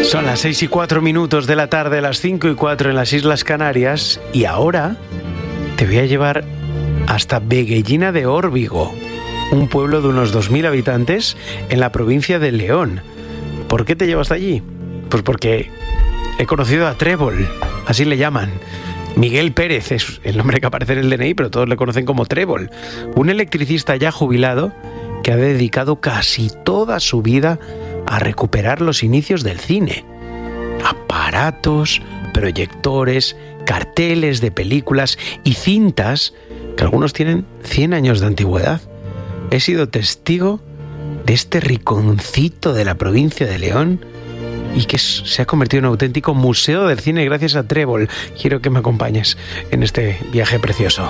Son las 6:04 de la tarde, las 5:04 en las Islas Canarias, y ahora te voy a llevar hasta Veguellina de Órbigo, un pueblo de unos 2000 habitantes en la provincia de León. ¿Por qué te llevo hasta allí? Pues porque he conocido a Trébol, así le llaman. Miguel Pérez es el nombre que aparece en el DNI, pero todos le conocen como Trébol. Un electricista ya jubilado que ha dedicado casi toda su vida a recuperar los inicios del cine. Aparatos, proyectores, carteles de películas y cintas que algunos tienen 100 años de antigüedad. He sido testigo de este rinconcito de la provincia de León y que se ha convertido en un auténtico museo del cine gracias a Trébol. Quiero que me acompañes en este viaje precioso.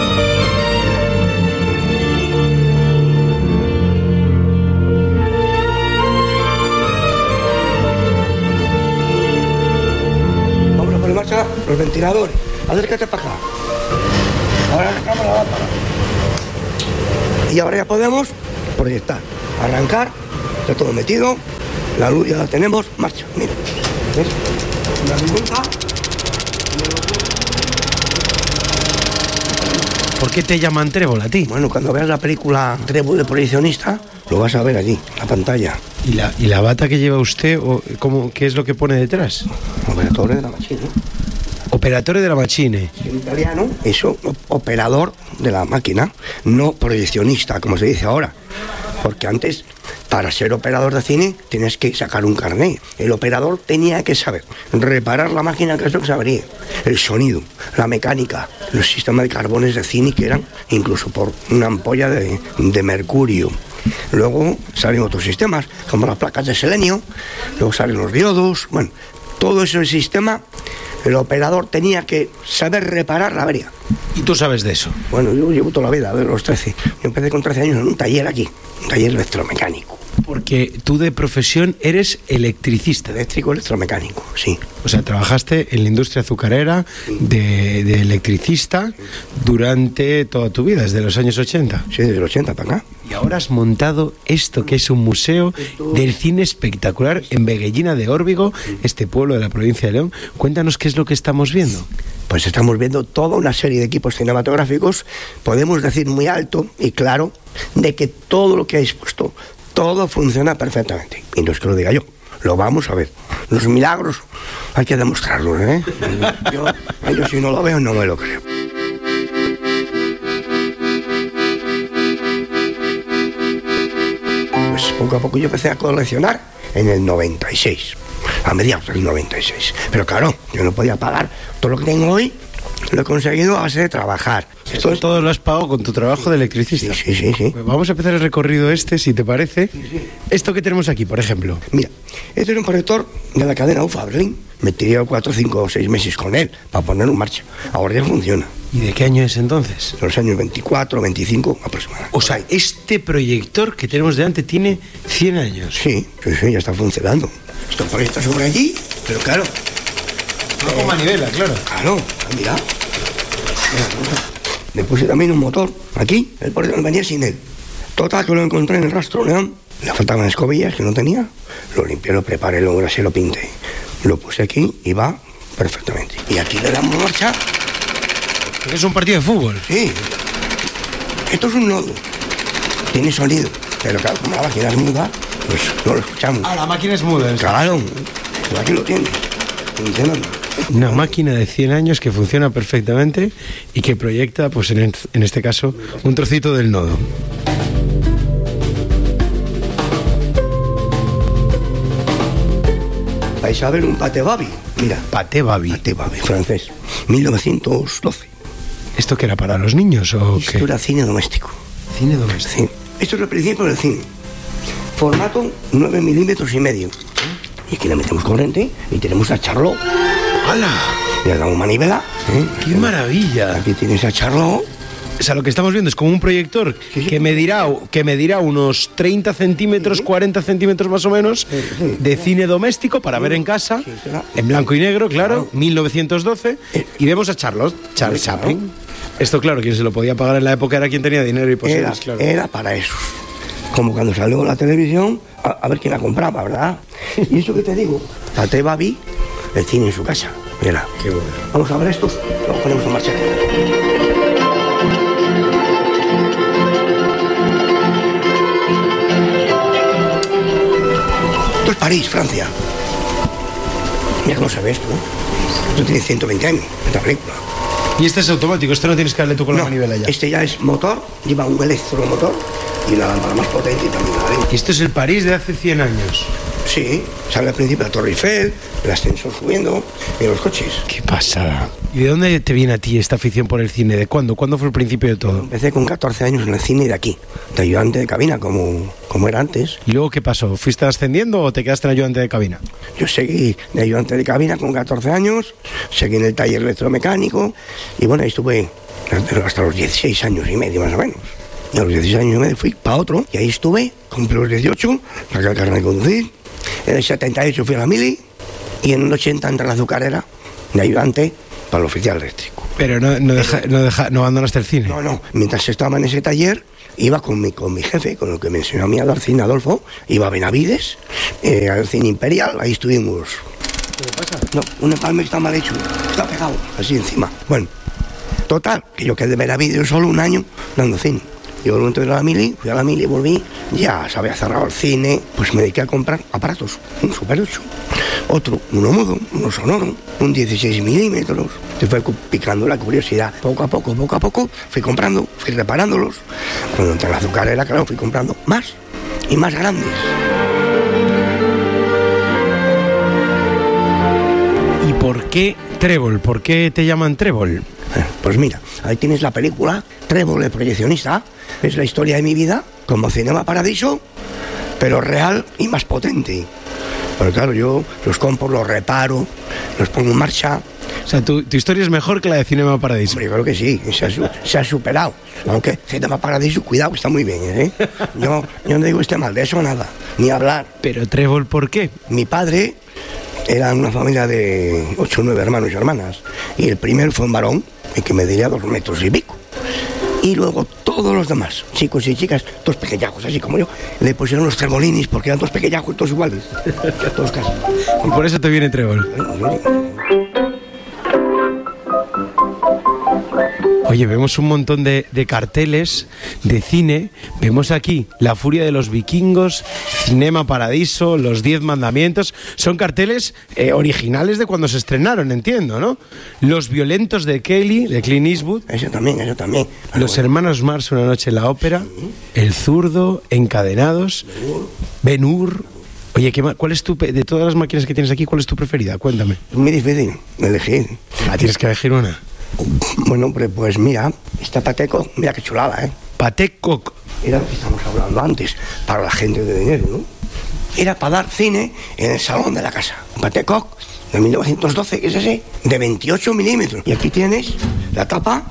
Vamos a poner en marcha los ventiladores. Acércate para acá. Ahora arrancamos la lámpara. Y ahora ya podemos proyectar, arrancar, está todo metido. La luz ya la tenemos, marcha, mira. ¿Ves? Una pregunta. ¿Por qué te llaman Trébol a ti? Bueno, cuando veas la película Trébol de proyeccionista, lo vas a ver allí, en la pantalla. ¿Y la bata que lleva usted, qué es lo que pone detrás? Operador de la máquina. Operatore de la machine. En italiano, eso, operador de la máquina, no proyeccionista, como se dice ahora. Porque antes, para ser operador de cine, tienes que sacar un carnet. El operador tenía que saber reparar la máquina, que es lo que sabría. El sonido, la mecánica, los sistemas de carbones de cine, que eran incluso por una ampolla de mercurio. Luego salen otros sistemas, como las placas de selenio, luego salen los diodos. Bueno, todo ese sistema, el operador tenía que saber reparar la avería. ¿Y tú sabes de eso? Bueno, yo llevo toda la vida, de los 13. Yo empecé con 13 años en un taller aquí, un taller electromecánico. Porque tú de profesión eres electricista. Eléctrico, electromecánico, sí. O sea, trabajaste en la industria azucarera de electricista durante toda tu vida, desde los años 80. Sí, desde los 80 para acá. Y ahora has montado esto que es un museo del cine espectacular en Veguellina de Órbigo, este pueblo de la provincia de León. Cuéntanos qué es lo que estamos viendo. Pues estamos viendo toda una serie de equipos cinematográficos, podemos decir muy alto y claro, de que todo lo que habéis puesto, todo funciona perfectamente. Y no es que lo diga yo, lo vamos a ver. Los milagros hay que demostrarlos, ¿eh? Yo si no lo veo no me lo creo. Pues poco a poco yo empecé a coleccionar en el 96. A mediados del 96. Pero claro, yo no podía pagar todo lo que tengo hoy, lo he conseguido a base de trabajar. Esto todo lo has pagado con tu trabajo de electricista. Sí. Pues vamos a empezar el recorrido si te parece. Sí. Esto que tenemos aquí, por ejemplo. Mira, este es un proyector de la cadena UFA Berlín. Me tiré 4, 5 o 6 meses con él para ponerlo en marcha. Ahora ya funciona. ¿Y de qué año es entonces? Los años 24, 25 aproximadamente. O sea, este proyector que tenemos delante tiene 100 años. Sí, ya está funcionando. Esto proyecta sobre allí, pero claro. Como manivela, claro. Claro, mira. Le puse también un motor aquí, el proyector venía sin él. Total, que lo encontré en el rastro, León. Le faltaban escobillas que no tenía. Lo limpié, lo preparé, lo grasé, lo pinté. Lo puse aquí y va perfectamente. Y aquí le damos marcha. ¿Es un partido de fútbol? Sí. Esto es un nodo. Tiene sonido. Pero claro, como la máquina es muda, pues no lo escuchamos. Ah, la máquina es muda. Claro. Pero aquí lo tiene. Funcionando. Una máquina de 100 años que funciona perfectamente y que proyecta, pues en este caso, un trocito del nodo. Vais a ver un Pathé Baby. Mira. Pathé Baby. Pathé Baby, francés. 1912. ¿Esto qué era, para los niños o qué? Esto era cine doméstico. ¿Cine doméstico? Sí. Esto es el principio del cine. Formato 9,5 milímetros. Y aquí le metemos corriente y tenemos a Charlot. ¡Hala! Le damos manivela. ¡Qué maravilla! Aquí tienes a Charlot. O sea, lo que estamos viendo es como un proyector que medirá unos 30 centímetros, 40 centímetros más o menos, de cine doméstico para ver en casa, en blanco y negro, claro, 1912, y vemos a Charles Chaplin. Esto, claro, quien se lo podía pagar en la época era quien tenía dinero y posibles, claro. Era para eso. Como cuando salió la televisión, a ver quién la compraba, ¿verdad? Y eso que te digo, la Teba vi el cine en su casa. Mira, Qué bueno. vamos a ver estos, los ponemos en marcha. Esto es París, Francia. Mira cómo se ve esto, ¿eh? Esto tiene 120 años, esta película. Y este es automático, esto no tienes que darle tú con la manivela ya. Este ya es motor, lleva un electromotor y una lámpara más potente y también la ven. Y esto es el París de hace 100 años. Sí, sale al principio la Torre Eiffel, el ascensor subiendo y los coches. Qué pasada. ¿Y de dónde te viene a ti esta afición por el cine? ¿De cuándo? ¿Cuándo fue el principio de todo? Empecé con 14 años en el cine de aquí, de ayudante de cabina, como era antes. ¿Y luego qué pasó? ¿Fuiste ascendiendo o te quedaste en ayudante de cabina? Yo seguí de ayudante de cabina con 14 años, seguí en el taller electromecánico y bueno, ahí estuve hasta los 16 años y medio más o menos. Y a los 16 años y medio fui para otro y ahí estuve, cumplí los 18, saqué el carnet de conducir. En el 78 fui a la mili y en el 80 entré a la azucarera de ayudante para el oficial eléctrico. Pero no abandonaste el cine. No, mientras estaba en ese taller iba con mi jefe, con el que me enseñó a mí a dar cine, Adolfo, iba a Benavides, al cine Imperial, ahí estuvimos. ¿Qué pasa? No, un empalme que está mal hecho, está pegado, así encima. Bueno, total, que yo quedé de Benavides solo un año dando cine. Yo luego entré a la mili, fui a la mili, volví, ya se había cerrado el cine, pues me dediqué a comprar aparatos, un Super 8, otro, uno mudo, uno sonoro, un 16 milímetros. Se fue picando la curiosidad, poco a poco, fui comprando, fui reparándolos. Cuando entré a la azucarera, claro, fui comprando más y más grandes. ¿Y por qué Trébol? ¿Por qué te llaman Trébol? Pues mira, ahí tienes la película Trébol, el proyeccionista. Es la historia de mi vida, como Cinema Paradiso, pero real y más potente. Pero claro, yo los compro, los reparo, los pongo en marcha. O sea, tu historia es mejor que la de Cinema Paradiso. Hombre, yo creo que sí, se ha superado. Aunque Cinema Paradiso, cuidado, está muy bien, ¿eh? Yo no digo esté mal de eso, nada, ni hablar. Pero Trébol, ¿por qué? Mi padre era una familia de 8 o 9 hermanos y hermanas. Y el primero fue un varón, el que mediría 2 metros y pico. Y luego todos los demás, chicos y chicas, todos pequeñajos, así como yo, le pusieron los trebolinis porque eran todos pequeñajos, todos iguales. Todos casi. Y por eso te viene Trébol. Oye, vemos un montón de carteles de cine. Vemos aquí La furia de los vikingos, Cinema Paradiso, Los 10 mandamientos. Son carteles originales de cuando se estrenaron, entiendo, ¿no? Los violentos de Kelly, de Clint Eastwood. Eso también. Los hermanos Marx, Una noche en la ópera. El zurdo, Encadenados. Ben-Hur. Oye, ¿cuál es de todas las máquinas que tienes aquí, cuál es tu preferida? Cuéntame. Es muy difícil elegir. Tienes que elegir una. Bueno, hombre, pues mira, esta Pateco, mira qué chulada, ¿eh? Pateco. Era lo que estamos hablando antes, para la gente de dinero, ¿no? Era para dar cine en el salón de la casa. Pateco, de 1912, que es ese, de 28 milímetros. Y aquí tienes la tapa.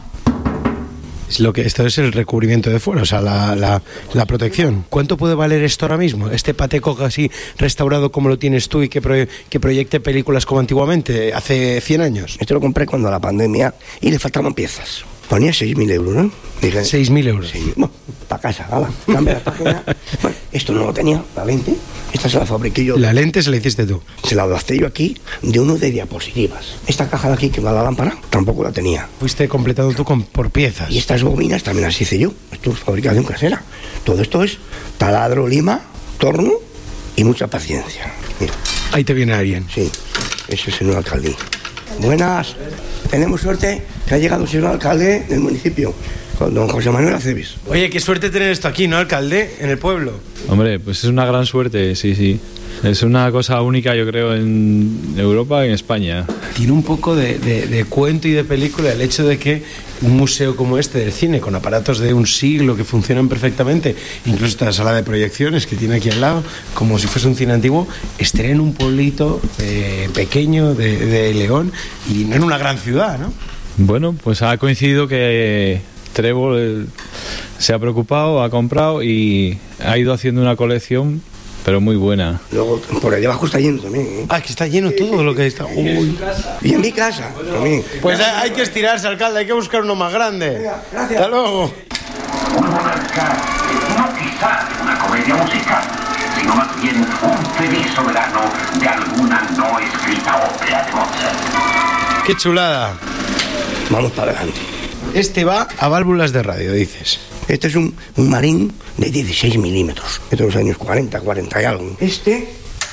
Esto es el recubrimiento de fuera, o sea, la protección. ¿Cuánto puede valer esto ahora mismo? Este Pateco así restaurado como lo tienes tú y que proyecte películas como antiguamente, hace 100 años. Este lo compré cuando la pandemia y le faltaban piezas. Ponía 6.000 euros, ¿no? Dije, 6.000 euros. Bueno, para casa, nada. Cambia la página. Bueno, esto no lo tenía, la lente. Esta se la fabriqué yo. La lente se la hiciste tú. Se la adapté yo aquí de uno de diapositivas. Esta caja de aquí que va a la lámpara tampoco la tenía. Fuiste completado tú por piezas. Y estas bobinas también las hice yo. Esto es fabricación casera. Todo esto es taladro, lima, torno y mucha paciencia. Mira. Ahí te viene alguien. Sí, ese es el señor alcalde. Buenas. Tenemos suerte que ha llegado el señor alcalde del municipio, con don José Manuel Aceves. Oye, qué suerte tener esto aquí, ¿no, alcalde? En el pueblo. Hombre, pues es una gran suerte, sí. Es una cosa única, yo creo, en Europa y en España. Tiene un poco de cuento y de película el hecho de que un museo como este del cine, con aparatos de un siglo que funcionan perfectamente, incluso esta sala de proyecciones que tiene aquí al lado, como si fuese un cine antiguo, esté en un pueblito pequeño de León y no en una gran ciudad, ¿no? Bueno, pues ha coincidido que Trébol se ha preocupado, ha comprado y ha ido haciendo una colección, pero muy buena. Luego, por ahí debajo está lleno también, ¿eh? Ah, que está lleno todo lo que está. Uy. Y en mi casa también. Pues hay que estirarse, alcalde, hay que buscar uno más grande. Venga, gracias. Hasta luego. Un monarca no quizá una comedia musical, sino más bien un feliz soberano de alguna no escrita ópera de Mozart. ¡Qué chulada! Vamos para adelante. Este va a válvulas de radio, dices. Este es un marín de 16 milímetros. Este de los años 40 y algo. Este...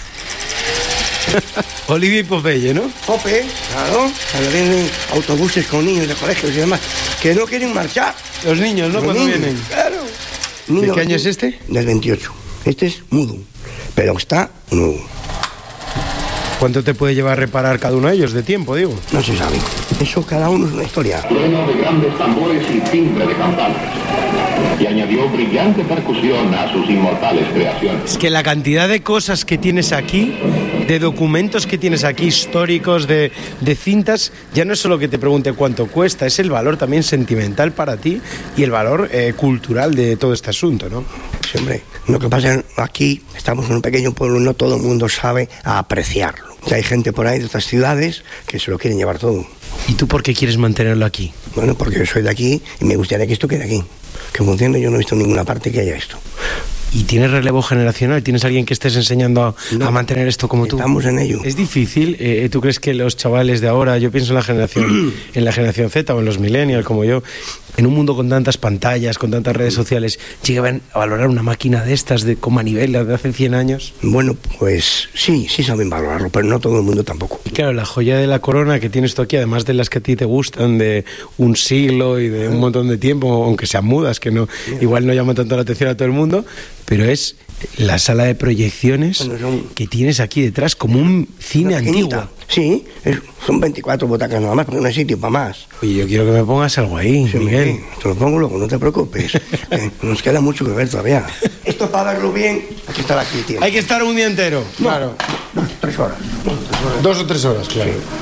Olivia y Popeye, ¿no? Pope, claro. Cuando vienen autobuses con niños de colegios y demás, que no quieren marchar. Los niños, ¿no? Los Cuando niños, vienen. Claro. ¿De qué año es este? Del 28. Este es mudo, pero está nuevo. ¿Cuánto te puede llevar a reparar cada uno de ellos de tiempo, digo? No se sabe. Eso cada uno es una historia. Trueno de grandes tambores y timbre de campanas. Y añadió brillante percusión a sus inmortales creaciones. Es que la cantidad de cosas que tienes aquí, de documentos que tienes aquí, históricos, de cintas, ya no es solo que te pregunte cuánto cuesta, es el valor también sentimental para ti y el valor cultural de todo este asunto, ¿no? Sí, hombre, lo que pasa es que aquí estamos en un pequeño pueblo y no todo el mundo sabe apreciarlo. Y hay gente por ahí de otras ciudades que se lo quieren llevar todo. ¿Y tú por qué quieres mantenerlo aquí? Bueno, porque yo soy de aquí y me gustaría que esto quede aquí. Que funcione, yo no he visto en ninguna parte que haya esto. ¿Y tienes relevo generacional? ¿Tienes alguien que estés enseñando a mantener esto como tú? Estamos en ello. ¿Es difícil? ¿Tú crees que los chavales de ahora, yo pienso en la generación Z o en los millennials como yo, en un mundo con tantas pantallas, con tantas redes sociales, llegan a valorar una máquina de estas con manivela de hace 100 años? Bueno, pues sí saben valorarlo, pero no todo el mundo tampoco. Y claro, la joya de la corona que tienes tú aquí, además de las que a ti te gustan, de un siglo y de un montón de tiempo, aunque sean mudas, que no igual no llaman tanto la atención a todo el mundo, pero es la sala de proyecciones que tienes aquí detrás, como un cine antiguo. Sí, son 24 butacas nada más, porque no hay sitio para más. Oye, yo quiero que me pongas algo ahí, sí, Miguel. Te lo pongo luego, no te preocupes. Nos queda mucho que ver todavía. Esto para verlo bien, hay que estar aquí, tío. Hay que estar un día entero. No, claro. 3 horas. 2 o 3 horas, claro. Sí.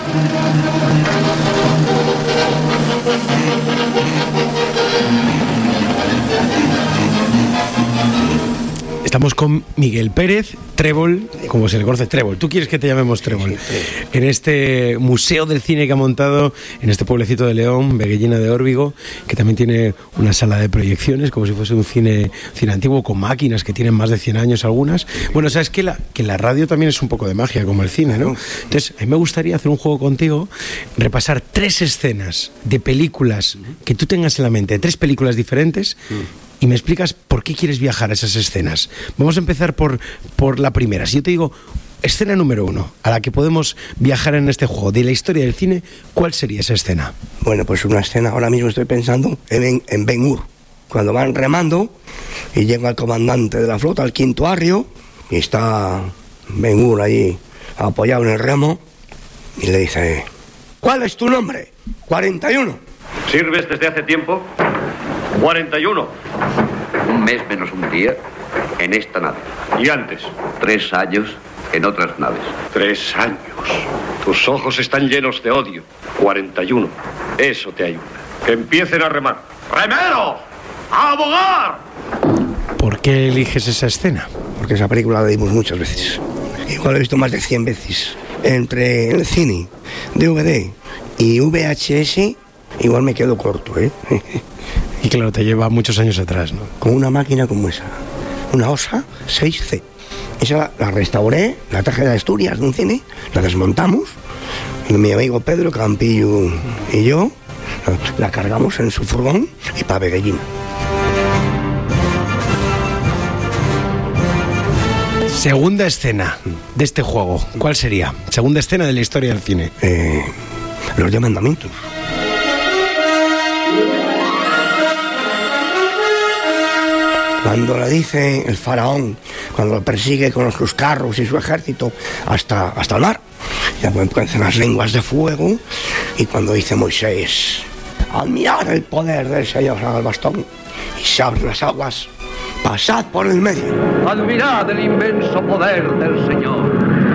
Estamos con Miguel Pérez, Trébol, como se le conoce, Trébol. ¿Tú quieres que te llamemos Trébol? Sí. En este museo del cine que ha montado en este pueblecito de León, Veguellina de Órbigo, que también tiene una sala de proyecciones, como si fuese un cine antiguo, con máquinas que tienen más de 100 años algunas. Bueno, sabes que la radio también es un poco de magia, como el cine, ¿no? Entonces, a mí me gustaría hacer un juego contigo, repasar 3 escenas de películas que tú tengas en la mente, 3 películas diferentes, y me explicas por qué quieres viajar a esas escenas. Vamos a empezar por la primera. Si yo te digo, escena número 1, a la que podemos viajar en este juego, de la historia del cine, ¿cuál sería esa escena? Bueno, pues una escena, ahora mismo estoy pensando en Ben-Hur, cuando van remando y llega el comandante de la flota, el quinto arrio, y está Ben-Hur allí apoyado en el remo, y le dice: ¿cuál es tu nombre? 41. ¿Sirves desde hace tiempo? 41. Un mes menos un día en esta nave. ¿Y antes? 3 años en otras naves. 3 años. Tus ojos están llenos de odio. 41. Eso te ayuda. Que empiecen a remar. ¡Remeros! ¡A abogar! ¿Por qué eliges esa escena? Porque esa película la vimos muchas veces. Igual he visto más de 100 veces. Entre el cine, DVD y VHS, igual me quedo corto, ¿eh? Y claro, te lleva muchos años atrás, ¿no? Con una máquina como esa, una OSA 6C. Esa la restauré, la traje de Asturias de un cine, la desmontamos, y mi amigo Pedro Campillo y yo la cargamos en su furgón y para Veguellina. Segunda escena de este juego, ¿cuál sería? Segunda escena de la historia del cine. Los 10 mandamientos. Cuando le dice el faraón, cuando lo persigue con sus carros y su ejército hasta el mar, ya empiezan las lenguas de fuego, y cuando dice Moisés: admirad el poder del Señor al bastón, y se abren las aguas, pasad por el medio. Admirad el inmenso poder del Señor.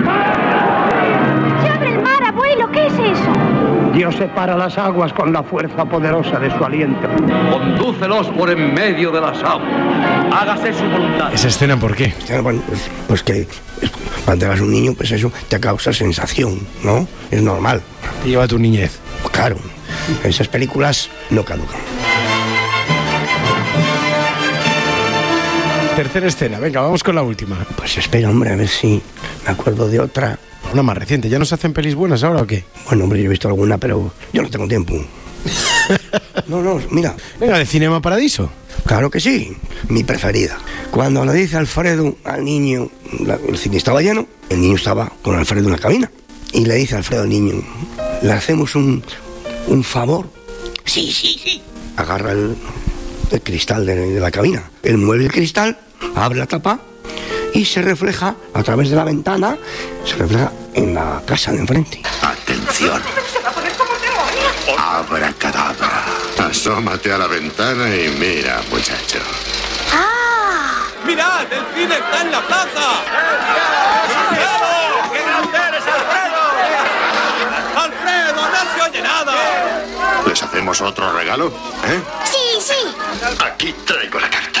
¡Se abre el mar, abuelo! ¿Qué es eso? Dios separa las aguas con la fuerza poderosa de su aliento. Condúcelos por en medio de las aguas. Hágase su voluntad. ¿Esa escena por qué? Bueno, pues que cuando eras un niño, pues eso te causa sensación, ¿no? Es normal. Te lleva a tu niñez. Claro, esas películas no caducan. Tercera escena, venga, vamos con la última. Pues espera, hombre, a ver si me acuerdo de otra. Una más reciente, ¿ya nos hacen pelis buenas ahora o qué? Bueno, hombre, yo he visto alguna, pero yo no tengo tiempo. No, mira. Venga, de Cinema Paradiso. Claro que sí, mi preferida. Cuando le dice Alfredo al niño, el cine estaba lleno, el niño estaba con Alfredo en la cabina. Y le dice Alfredo al niño, ¿le hacemos un favor? Sí. Agarra el cristal de la cabina. Él mueve el cristal, abre la tapa y se refleja a través de la ventana, se refleja en la casa de enfrente. Atención. Abracadabra. Asómate a la ventana y mira, muchacho. ¡Ah! ¡Mirad! ¡El cine está en la plaza! ¡Alfredo! ¡Qué grande eres, Alfredo! ¡Alfredo, no se oye nada! ¿Les hacemos otro regalo? Sí. Aquí traigo la carta.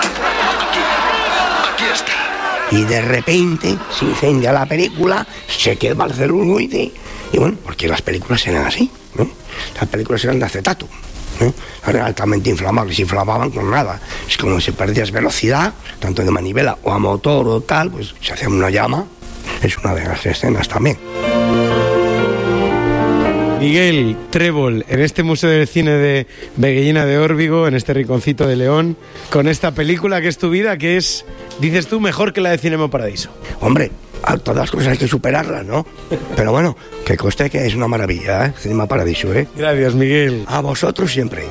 Aquí está. Y de repente se incendia la película, se quema el celuloide. Y bueno, porque las películas eran así, ¿no? Las películas eran de acetato, ¿no? Eran altamente inflamables, se inflamaban con nada. Es como si perdías velocidad, tanto de manivela o a motor o tal, pues se hacía una llama. Es una de las escenas también. Miguel Trébol, en este Museo del Cine de Veguellina de Órbigo, en este rinconcito de León, con esta película que es tu vida, que es, dices tú, mejor que la de Cinema Paradiso. Hombre, a todas las cosas hay que superarlas, ¿no? Pero bueno, que conste que es una maravilla, ¿eh? Cinema Paradiso, ¿eh? Gracias, Miguel. A vosotros siempre.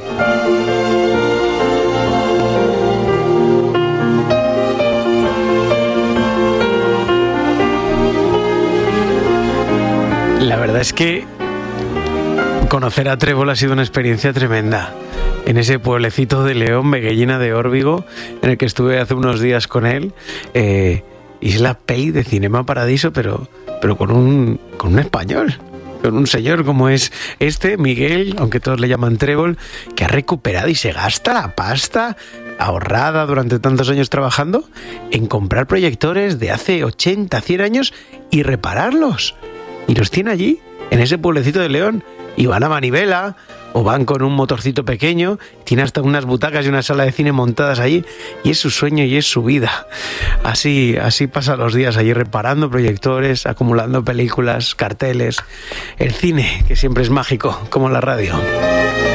La verdad es que conocer a Trébol ha sido una experiencia tremenda. En ese pueblecito de León, Veguellina de Órbigo, en el que estuve hace unos días con él, y es la peli de Cinema Paradiso, pero con un español, con un señor como es Miguel, aunque todos le llaman Trébol, que ha recuperado y se gasta la pasta ahorrada durante tantos años trabajando en comprar proyectores de hace 80, 100 años y repararlos. Y los tiene allí, en ese pueblecito de León, y van a manivela o van con un motorcito pequeño, tiene hasta unas butacas y una sala de cine montadas allí, y es su sueño y es su vida. Así pasan los días allí reparando proyectores, acumulando películas, carteles, el cine, que siempre es mágico, como la radio.